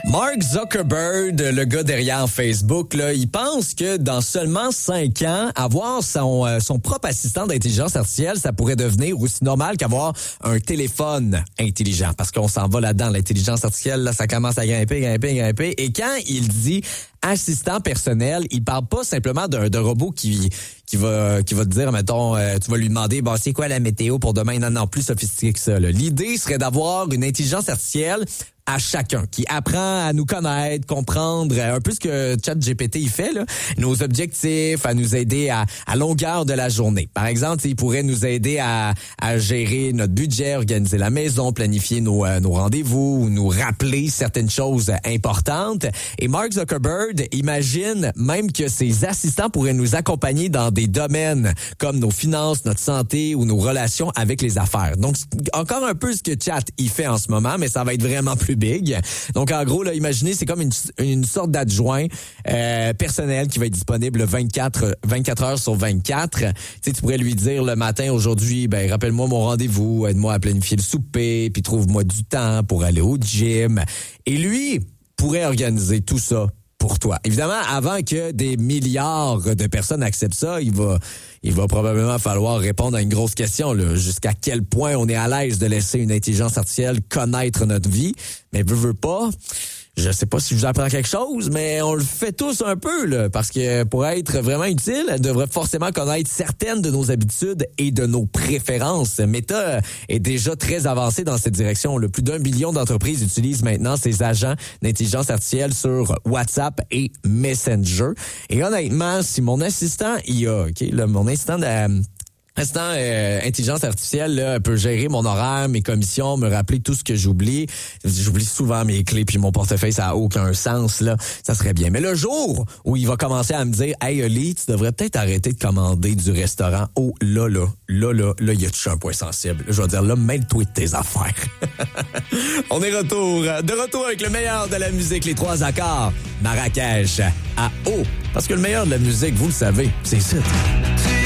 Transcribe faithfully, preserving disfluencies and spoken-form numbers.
Mark Zuckerberg, le gars derrière Facebook, là, il pense que dans seulement cinq ans, avoir son, euh, son propre assistant d'intelligence artificielle, ça pourrait devenir aussi normal qu'avoir un téléphone intelligent. Parce qu'on s'en va là-dedans. L'intelligence artificielle, là, ça commence à grimper, grimper, grimper. Et quand il dit assistant personnel, il parle pas simplement d'un, d'un robot qui qui va qui va te dire, mettons, euh, tu vas lui demander, bon, c'est quoi la météo pour demain? Non, non, plus sophistiqué que ça. Là. L'idée serait d'avoir une intelligence artificielle à chacun, qui apprend à nous connaître, comprendre un peu ce que ChatGPT il fait, là, nos objectifs, à nous aider à, à longueur de la journée. Par exemple, il pourrait nous aider à, à gérer notre budget, organiser la maison, planifier nos, euh, nos rendez-vous, ou nous rappeler certaines choses importantes. Et Mark Zuckerberg imagine même que ses assistants pourraient nous accompagner dans des domaines comme nos finances, notre santé ou nos relations avec les affaires. Donc, encore un peu ce que Chat il fait en ce moment, mais ça va être vraiment plus big. Donc, en gros, là, imaginez, c'est comme une, une sorte d'adjoint euh, personnel qui va être disponible vingt-quatre, vingt-quatre heures sur vingt-quatre. Tu sais, tu pourrais lui dire le matin, aujourd'hui, ben rappelle-moi mon rendez-vous, aide-moi à planifier le souper, puis trouve-moi du temps pour aller au gym. Et lui pourrait organiser tout ça pour toi. Évidemment, avant que des milliards de personnes acceptent ça, il va il va probablement falloir répondre à une grosse question, là, jusqu'à quel point on est à l'aise de laisser une intelligence artificielle connaître notre vie, mais veut, veut pas. Je sais pas si je vous apprends quelque chose, mais on le fait tous un peu, là, parce que pour être vraiment utile, elle devrait forcément connaître certaines de nos habitudes et de nos préférences. Meta est déjà très avancé dans cette direction. Le plus d'un million d'entreprises utilisent maintenant ces agents d'intelligence artificielle sur WhatsApp et Messenger. Et honnêtement, si mon assistant I A, ok, là, mon assistant de Instant, euh, intelligence artificielle là, peut gérer mon horaire, mes commissions, me rappeler tout ce que j'oublie. J'oublie souvent mes clés puis mon portefeuille, ça a aucun sens là. Ça serait bien. Mais le jour où il va commencer à me dire, hey Oli, tu devrais peut-être arrêter de commander du restaurant. Oh là là, là là, là il y a touché un point sensible. Je vais dire là, mêle-toi de tes affaires. On est retour, de retour avec le meilleur de la musique, les trois accords. Marrakech à O. Parce que le meilleur de la musique, vous le savez, c'est ça.